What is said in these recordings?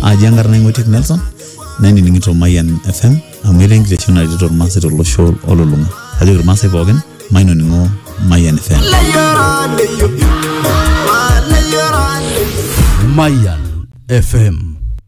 ajangar na ngotik Nelson nani ningito Mayan FM amere ngirecho na rito mase to losho ololunga ajo mase bogen maino ningo Mayan FM Mayan FM.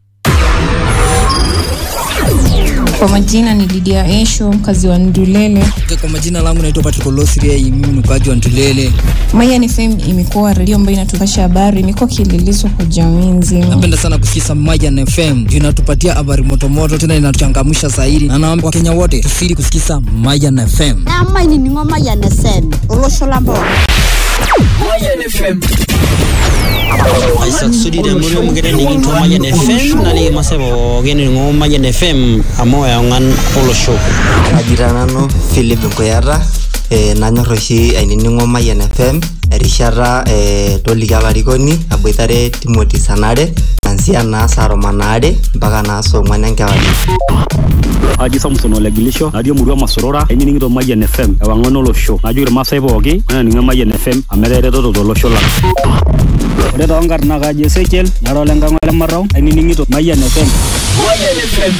Kwa majina ni Lydia Esho, mkazi wa Ndulele. Kwa majina langu naitwa Patrick Olosiria, mimi ni mkazi wa Ndulele. Mayan FM imekuwa radio ambayo inatupasha habari, imekuwa kielelezo kwa jamii nzima. Napenda sana kusikiza Mayan FM. Inatupatia habari moto tena inatuchangamsha zaidi. Na naomba kwa Kenya wote tusiri kusikiza Mayan FM. Na maini ni ngoma Mayan FM. Olosho lambo. Mayan FM. Isaac Sudi de Muri mugere ni into Mayan FM nali masebo gene ngo Mayan FM amoya ngan olosho ajirana no Philip Ngoyara nanyor oshi ainingo Mayan FM erishara tolika barikoni aboitare Timothy Sanare ansia na Saromanare mpaka na songwana nkawali Aji Samson Olegilisho radio Murua Masorora ainingo Mayan FM awangono olosho ajure masebo ogi ninga Mayan FM amerere do olosho la Ore tongar na kaje Ezekiel narolenga ngale marau aininingito Mayan FM. Mayan FM.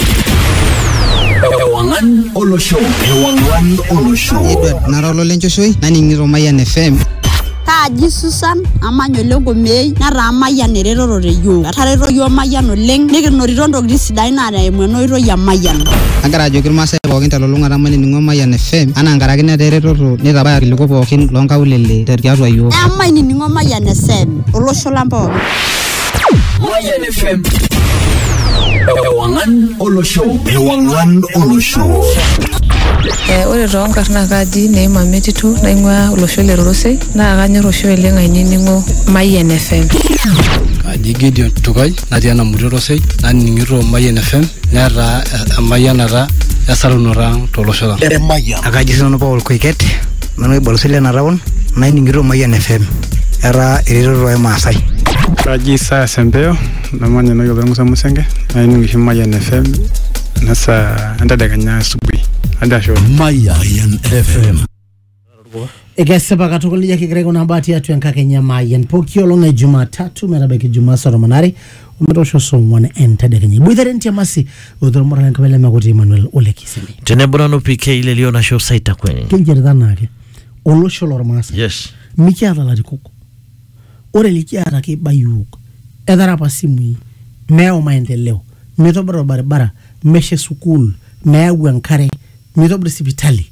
Ewangan olosho. Edward narololencho shoi naningito Mayan FM. Kaji Susan amanyo lengo mei nara Mayan erero reyo atarero yo Mayan oleng nikinorito ntokitin sidain na emwenoito ya Mayan. Agara ajoki irmaasai pookin telulung'ata manining'o Mayan FM anaa nkaraki neteretoto nitabaya irkiliku pookin loonkaulele tiatua yiok. Mainining'o Mayan FM olosho lambo. Mayan FM. Ewangan olosho. Ore tonkarna kaji Neema Metitu naing'ua olosho le Rorosei naa kanyor oshi oleng ainining'o Mayan FM. Kaji Gideon Tukai natii ena murua Rorosei naning'ito Mayan FM neeta emayianata esarunora tolosho lang. Akaji sinanu Paul Koiket nanu ibolosile na town naining'ito Mayan FM era eretoto emaasai. Kaji Isaya Sempeo namanya no Musa Musenge naining'isho Mayan FM nasa entadekenya asubuhi adasho Mayan FM. Egeseba katukulia kigrego na bahati yetu yanka Kenya Mayan pokio longa Jumatatu merabeki Jumaa Soromanari umetosho somwane entadekenya buitharenti amasi udhurumura nkabele makoti Emmanuel Olekisemi tenebona no PK ile liona show site kwenye kinjerida nake olosho lormasa yes mikiata larikoko ore likiata ke bayuk edara pasimu meo maendeleo metobro barabara meshe sukul meagu enkare metobro sipitali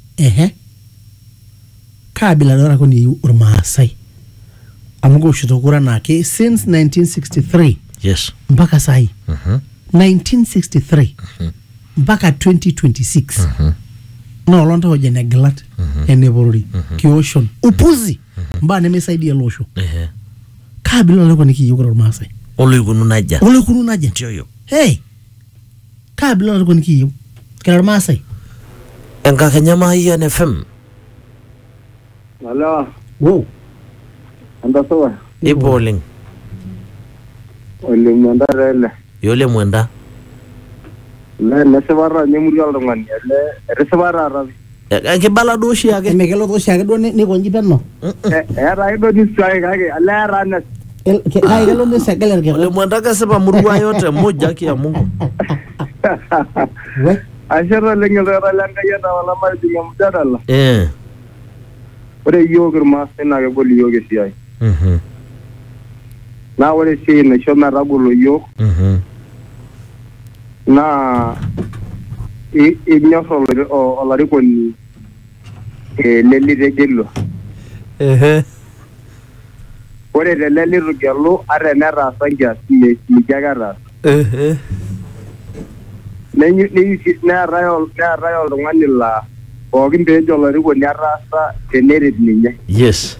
kabila dora koni urmaasai amugo shitokura nake since 1963 yes mpaka sai 1963 mpaka 2026 no lonta hoja na glat eneborori kioshon upuzi mba nemesaidia losho kabila lako nikiyukura urmaasai olekunu naja ndio hey kabila lako nikiyu kila urmaasai enka Kenya Mayan FM. Hello. Wow. Anda sawa. Iboling. Ole mwenda rele. Yole mwenda. Le nesebara nyemuri aldongani. Le resebara rabi. Kibala doshi yake. Mekelo doshi yake do ni konji penno. Era ido ni sai kake ala rana. Ai gelo ni segele ke. Ole mwenda kasema murua yote moja kia Mungu. We. Ashara lengela langa yada wala maji ngamdala. Ore yogur masena ke boli yoge siai. Na ore si ne shona ragulo yo. Na inyofo o larikoni leli regelo. Ore leli regelo are nera sanja ni jagara. Na rayo ngani ogin bejo larikoni arasa teneret ninye. Yes.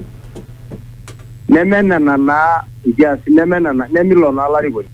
Nemena na yes nemena na nemilo na larikoni.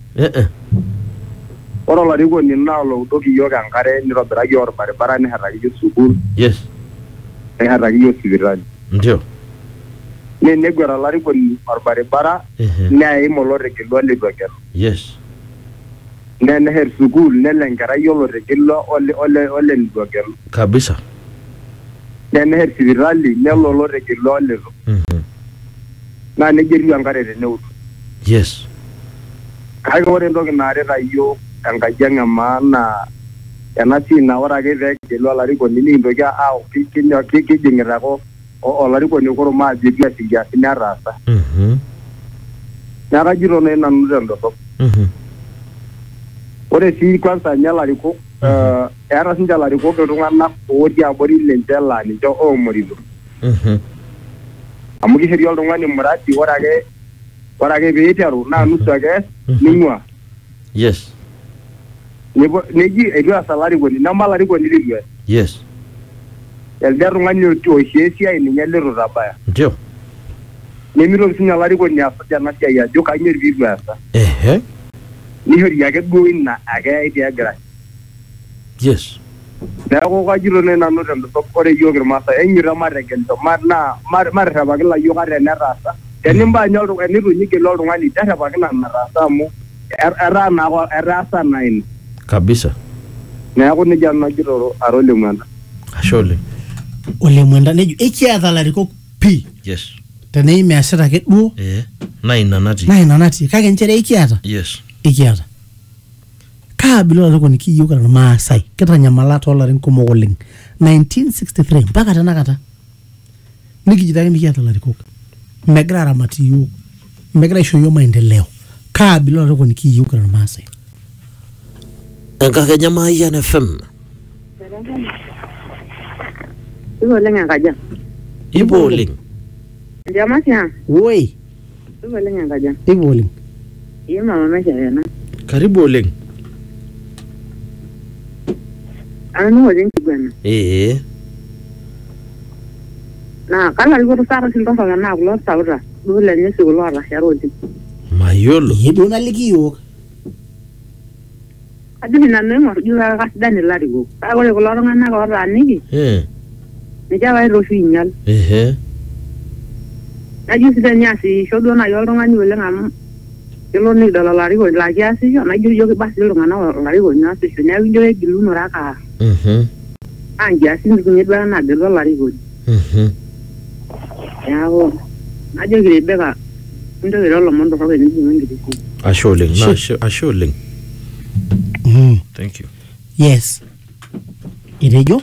Ora larikoni na lo utoki yoga ngare ni robiragi or barabara ni haragi sukul. Yes. Ni haragi sibirani. Ndio. Ne negora larikoni or barabara na imolo rekelo le bagero. Yes. Ne her sukul ne lengara yolo rekelo ole bagero. Kabisa. Ne her sibirali ne lo rekelo le. Na negeri ngare ne utu. Yes. kake ore entoki naarita iyiok enkaji ang' emaana ena sii na ore ake pee kigelu olarikoni nikintoki aaku kijing'ita ake olarikoni kurum ajo kias inkiasin netaasa. Neeku kajito nai nanu tendorrop. Ore sii kwanza ninye ilarikok eeta sinche ilarikok iltung'anak otii abori lenche laa ninche oomorito. Amu kishori oltung'ani muradi ore ake pee iteru naa nusu ake ees ning'ua. Yes. Neji eitu eas olarikoni neme olarikoni litu ees. Yes. Elde tung'ani oishie esiai ninye litu itabaya. Ndio. Nemitoki sinye olarikoni asuj ena siai ajo kanyioo piitu easa. Nishori ake duo ina ake egirai. Yes. Neeku kajito nai nanu tendorrop ore iyiok irmaasai enyito mategelisho materrepaki ilayiok ate enetaasa. Tenimbaa nye enitu nye igelu oltung'ani terrepaki ina nataasa amu etaasa naa ina. Kabisa. Neeku nejia najito ara Ole Mwenda. Ashe oleng. Ole Mwenda nejo ekiata ilarikok pii. Yes. Teneim easita ake duo. Naa ina natii. Kake nchere ekiata. Yes. Ekiata. Kaabila olarikoni kiyieu kira irmaasai kitanyamala toolarin kumok oleng. 1963 mpaka tenakata. Nikijito ake mikiata ilarikok. Megira aramat iyiok. Megira aisho iyiok maendeleo. Kaabila olarikoni kiyieu kira irmaasai. Enkakenya Mayian FM. Ipo oleng enkaja. Ipo oleng. Ndiamasia. Woi. Ipo oleng enkaja. Ipo oleng. Iye mama mesha Karibu oleng. Anu oleng kigwana. Na kala riko sara sintofa na kulo sauta. Duo lenye sikulo arasharo oleng. Mayiolo. Yedo naliki yok. Adini nanu jura kasidani lariko. Kake ore kulo tung'anak otaaniki. Ninche apa iroshi inyal. Najo sidai niasisho duo naaji oltung'ani oleng amu kelo nikidol olarikoni laa kiasisho naijo ijo basi iltung'anak olarikoni oasisho neeku ijo kegilunore ake aas. Naa nkiasin kunyie duo naagelu olarikoni. Neeku najo Rebecca mintoki airo ilomon torrok enijing'u enkiti siai. Ashe oleng. Ashe oleng. Thank you. Yes. Etejo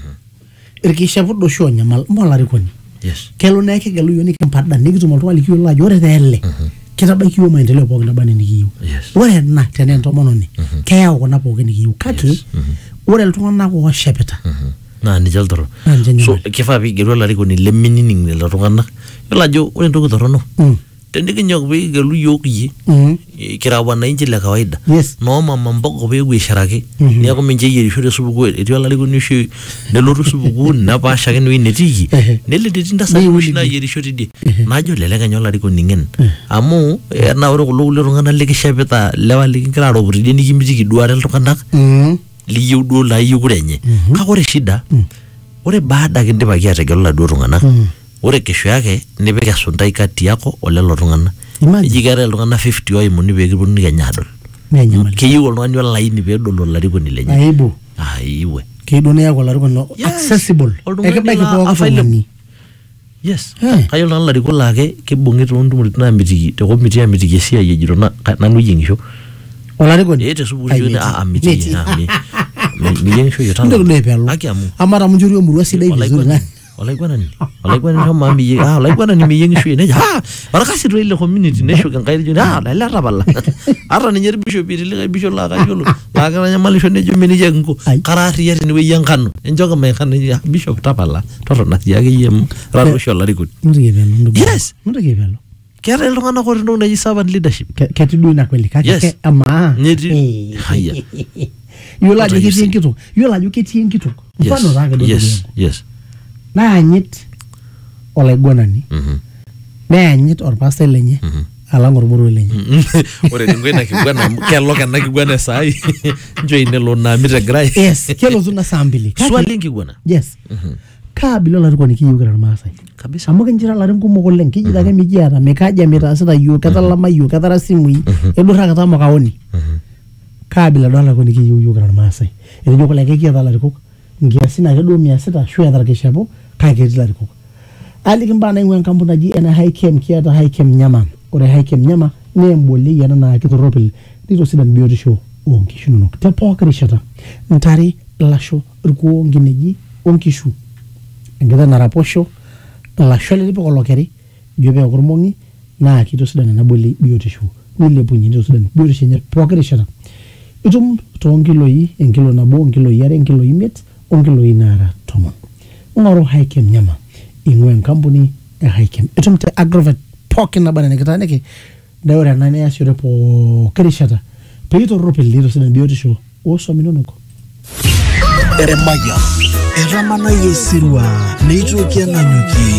irkishapu oshi onyamal mo olarikoni. Yes. Kelo naa kegelu iyiok nikimpada nikitum oltung'ani likiyiolo ajo ore teele kitabaiki iyiok maendeleo pookin naba nikiyieu. Ore ena tenaa entomononi keyau kuna pookin nikiyieu kake ore iltung'anak ooshepita naa ninche iltorrok. So kifaa piigelu olarikoni leminining lelo tung'anak. Yiolo ajo ore entoki torrono tenikinyok piigelu iyiok iyie kira wananchi le kawaida noo mama mbogo peepuo aisharaki neeku minche eyierisho tesupukuu etii olarikoni oshi nelotu supukuu nepaasha ake ewueji netiiki nelo etii ntasati oshi naayierisho tidie najo lelek enya olarikoni ng'en amu enaa ore kulo kulie tung'anak likishepita lewa likingira aaropu tidie nikimitiki duare iltung'anak liyieu duo laayieu kura enye kake ore shida ore baada kindipaki aategelu iladuo tung'anak ore kesho yake nipik esuntai kati yako olelo tung'anak. Eji keetae iltung'anak 50 oimuni pee kiponunui Kenya adol. Keyieu oltung'ani olaini pee edol olarikoni lenye. Aiwe. Keyieu duo neyau olarikoni accessible. Ekibaiki pooki tung'ani. Yes. Kayiolo naa ilarikok laa kibung'i toontumoritin naamitiki te committee amitiki esiai ejito nanu eyieng'isho. Olarikoni. Tesupuku amitiki. Miyieng'isho yio tano. Ntoki pelo. Amara munjuri omurua sidai vizuri. Olaiguanani shomo amiyie olaiguanani miyieng'isho neja orakasi toi ile community neshuk enkai jo lele atapala ata ninye irbishop likae bishop laa kayiolo laa kitanyamalisho nejo menijia kinko karaariyia tenewueji enkano enchoki maikano bishop tapala torrona siake iyie rarusho olarikoni. Yes. Keetae iltung'anak otii entoki naji servant leadership. Ketii duo ina kweli kake amaa. Haya. Yiolo ajo ketii enkitok. Mfano zake duo. Yes. Naanyit olaiguanani neanyit orpastai lenye alang ormoruo lenye. Ore ningo ina kiguana kelok ena kiguana saai njo inelo naamit egirai. Yes, kelotu na saa 2. Swali enkiguana. Yes. Kaabila olarikoni kiyieu kira irmaasai. Kabisa. Amu kinchira ilarin kumok oleng kijito ake mikiata mikaja mitaasita iyiok ketalama iyiok ketara simui edurrakita makaoni. Kaabila duo olarikoni kiyieu iyiok kira irmaasai. Etejo kule kiata ilarikok nkiasin ake duo miasita ashu eeta irkishapu kake etii ilarikok. Aliki mbaa naing'ua enkampuni naji ena Highchem kiata Highchem Nyama. Ore Highchem Nyama naa emboliei ena naa kitoropil nitosidan biotisho oonkishu inonok te pooki rishata ntare ilasho irkuo nkineji onkishu enkiteng naraposho ilasho lipik olokeri ijo peeku irmong'i naa kitosidan enaboli biotisho nilepunye nitosidan biotisho enye pooki rishata itum toonkiloi enkilo nabo onkiloi are enkiloi imiet onkiloi naara 10 ng'oru Hikem nyama ing'ua enkampuni e Hikem itum te Agrovet pooki naba nikitaaniki ndaa ore ena niasishore pooki rishata pee itorropil nitosidan biotisho oosuam inonok. Eremaya etamanayie esirua neitoki ananyuki